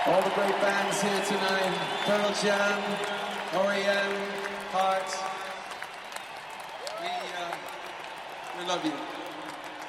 All the great bands here tonight. Pearl Jam, R.E.M., Heart. We love you.